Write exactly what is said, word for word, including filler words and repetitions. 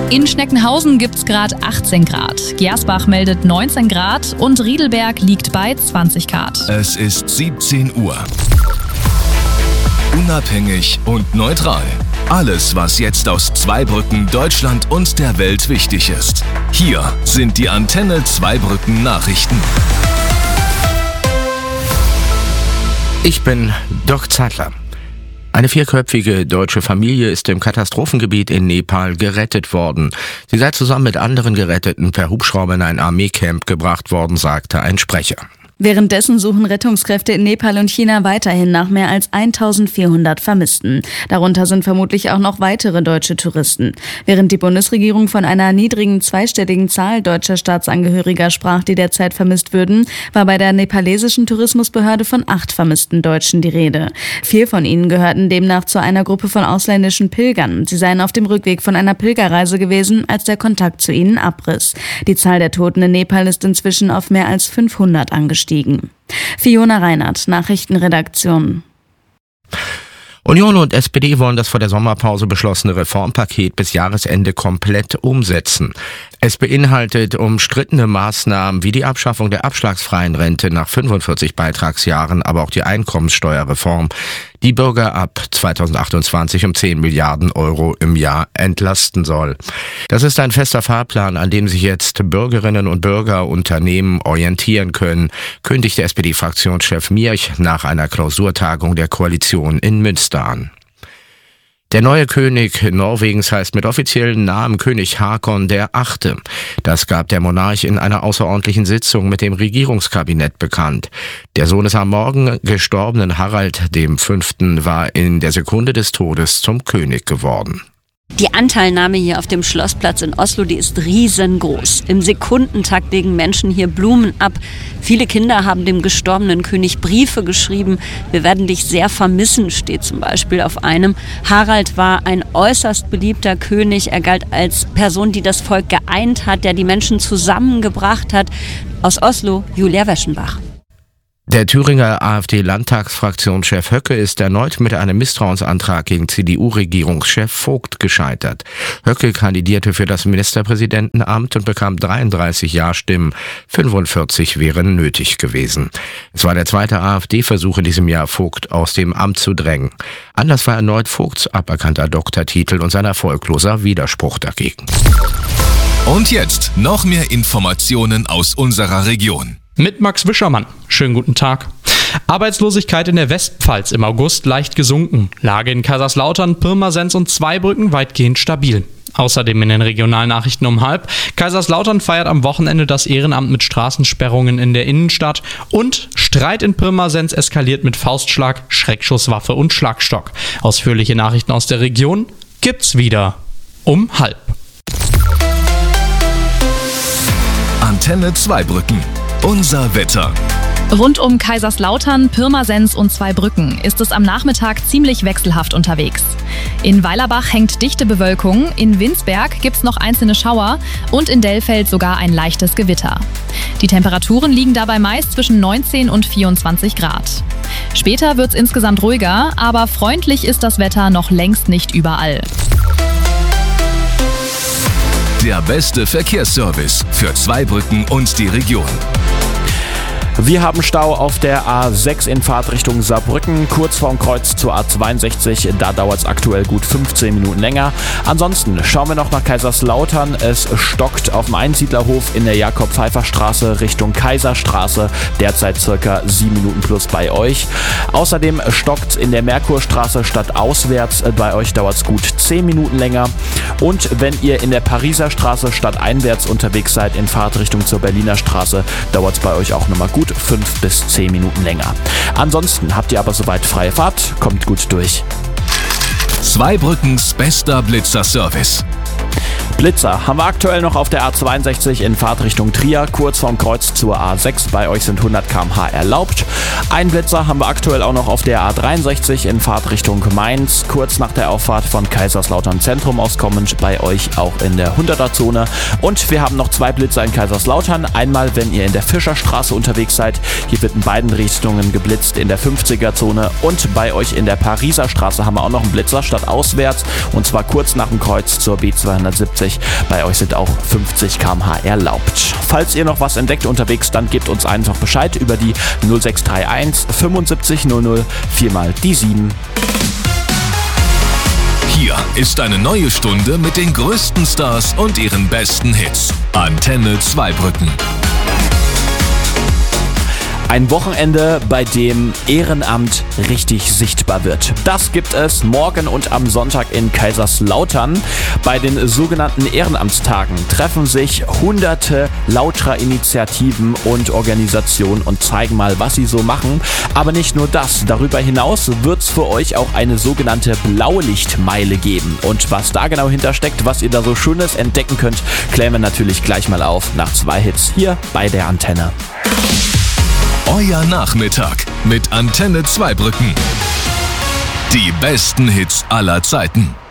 In Schneckenhausen gibt's gerade achtzehn Grad. Gersbach meldet neunzehn Grad und Riedelberg liegt bei zwanzig Grad. Es ist siebzehn Uhr. Unabhängig und neutral. Alles, was jetzt aus Zweibrücken, Deutschland und der Welt wichtig ist. Hier sind die Antenne Zweibrücken Nachrichten. Ich bin Dirk Zeitler. Eine vierköpfige deutsche Familie ist im Katastrophengebiet in Nepal gerettet worden. Sie sei zusammen mit anderen Geretteten per Hubschrauber in ein Armeecamp gebracht worden, sagte ein Sprecher. Währenddessen suchen Rettungskräfte in Nepal und China weiterhin nach mehr als eintausendvierhundert Vermissten. Darunter sind vermutlich auch noch weitere deutsche Touristen. Während die Bundesregierung von einer niedrigen zweistelligen Zahl deutscher Staatsangehöriger sprach, die derzeit vermisst würden, war bei der nepalesischen Tourismusbehörde von acht vermissten Deutschen die Rede. Vier von ihnen gehörten demnach zu einer Gruppe von ausländischen Pilgern. Sie seien auf dem Rückweg von einer Pilgerreise gewesen, als der Kontakt zu ihnen abriss. Die Zahl der Toten in Nepal ist inzwischen auf mehr als fünfhundert angestiegen. Fiona Reinhardt, Nachrichtenredaktion. Union und S P D wollen das vor der Sommerpause beschlossene Reformpaket bis Jahresende komplett umsetzen. Es beinhaltet umstrittene Maßnahmen wie die Abschaffung der abschlagsfreien Rente nach fünfundvierzig Beitragsjahren, aber auch die Einkommenssteuerreform, die Bürger ab zweitausendachtundzwanzig um zehn Milliarden Euro im Jahr entlasten soll. Das ist ein fester Fahrplan, an dem sich jetzt Bürgerinnen und Bürger, Unternehmen orientieren können, kündigte S P D-Fraktionschef Mierch nach einer Klausurtagung der Koalition in Münster an. Der neue König Norwegens heißt mit offiziellen Namen König Haakon der Achte. Das gab der Monarch in einer außerordentlichen Sitzung mit dem Regierungskabinett bekannt. Der Sohn des am Morgen gestorbenen Harald dem Fünften war in der Sekunde des Todes zum König geworden. Die Anteilnahme hier auf dem Schlossplatz in Oslo, die ist riesengroß. Im Sekundentakt legen Menschen hier Blumen ab. Viele Kinder haben dem gestorbenen König Briefe geschrieben. Wir werden dich sehr vermissen, steht zum Beispiel auf einem. Harald war ein äußerst beliebter König. Er galt als Person, die das Volk geeint hat, der die Menschen zusammengebracht hat. Aus Oslo, Julia Weschenbach. Der Thüringer AfD-Landtagsfraktionschef Höcke ist erneut mit einem Misstrauensantrag gegen C D U-Regierungschef Vogt gescheitert. Höcke kandidierte für das Ministerpräsidentenamt und bekam dreiunddreißig Ja-Stimmen, fünfundvierzig wären nötig gewesen. Es war der zweite AfD-Versuch in diesem Jahr, Vogt aus dem Amt zu drängen. Anders war erneut Vogts aberkannter Doktortitel und sein erfolgloser Widerspruch dagegen. Und jetzt noch mehr Informationen aus unserer Region. Mit Max Wischermann. Schönen guten Tag. Arbeitslosigkeit in der Westpfalz im August leicht gesunken. Lage in Kaiserslautern, Pirmasens und Zweibrücken weitgehend stabil. Außerdem in den Regionalnachrichten um halb. Kaiserslautern feiert am Wochenende das Ehrenamt mit Straßensperrungen in der Innenstadt. Und Streit in Pirmasens eskaliert mit Faustschlag, Schreckschusswaffe und Schlagstock. Ausführliche Nachrichten aus der Region gibt's wieder um halb. Antenne Zweibrücken. Unser Wetter. Rund um Kaiserslautern, Pirmasens und Zweibrücken ist es am Nachmittag ziemlich wechselhaft unterwegs. In Weilerbach hängt dichte Bewölkung, in Winsberg gibt's noch einzelne Schauer und in Dellfeld sogar ein leichtes Gewitter. Die Temperaturen liegen dabei meist zwischen neunzehn und vierundzwanzig Grad. Später wird's insgesamt ruhiger, aber freundlich ist das Wetter noch längst nicht überall. Der beste Verkehrsservice für Zweibrücken und die Region. Wir haben Stau auf der A sechs in Fahrtrichtung Saarbrücken, kurz vorm Kreuz zur A zweiundsechzig. Da dauert es aktuell gut fünfzehn Minuten länger. Ansonsten schauen wir noch nach Kaiserslautern. Es stockt auf dem Einsiedlerhof in der Jakob-Pfeiffer-Straße Richtung Kaiserstraße. Derzeit circa sieben Minuten plus bei euch. Außerdem stockt in der Merkurstraße stadtauswärts. Bei euch dauert es gut zehn Minuten länger. Und wenn ihr in der Pariser Straße stadteinwärts unterwegs seid in Fahrtrichtung zur Berliner Straße, dauert es bei euch auch nochmal gut fünf bis zehn Minuten länger. Ansonsten habt ihr aber soweit freie Fahrt, kommt gut durch. Zweibrückens bester Blitzer-Service. Blitzer haben wir aktuell noch auf der A zweiundsechzig in Fahrtrichtung Trier, kurz vorm Kreuz zur A sechs. Bei euch sind hundert Kilometer pro Stunde erlaubt. Ein Blitzer haben wir aktuell auch noch auf der A dreiundsechzig in Fahrtrichtung Mainz, kurz nach der Auffahrt von Kaiserslautern Zentrum aus kommend. Bei euch auch in der hunderter-Zone. Und wir haben noch zwei Blitzer in Kaiserslautern. Einmal, wenn ihr in der Fischerstraße unterwegs seid. Hier wird in beiden Richtungen geblitzt in der fünfziger-Zone. Und bei euch in der Pariser Straße haben wir auch noch einen Blitzer stadtauswärts. Und zwar kurz nach dem Kreuz zur B zweihundertsiebzehn zwanzig. Bei euch sind auch fünfzig Kilometer pro Stunde erlaubt. Falls ihr noch was entdeckt unterwegs, dann gebt uns einfach Bescheid über die null sechs drei eins fünfundsiebzig null null vier mal die sieben. Hier ist eine neue Stunde mit den größten Stars und ihren besten Hits. Antenne Zweibrücken. Ein Wochenende, bei dem Ehrenamt richtig sichtbar wird. Das gibt es morgen und am Sonntag in Kaiserslautern. Bei den sogenannten Ehrenamtstagen treffen sich hunderte Lautra-Initiativen und Organisationen und zeigen mal, was sie so machen. Aber nicht nur das. Darüber hinaus wird es für euch auch eine sogenannte Blaulichtmeile geben. Und was da genau hintersteckt, was ihr da so Schönes entdecken könnt, klären wir natürlich gleich mal auf nach zwei Hits hier bei der Antenne. Euer Nachmittag mit Antenne Zweibrücken. Die besten Hits aller Zeiten.